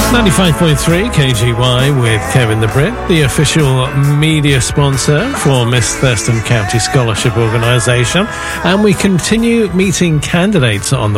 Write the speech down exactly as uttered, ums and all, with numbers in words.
ninety-five point three K G Y with Kevin the Brit, the official media sponsor for Miss Thurston County Scholarship Organisation. And we continue meeting candidates on the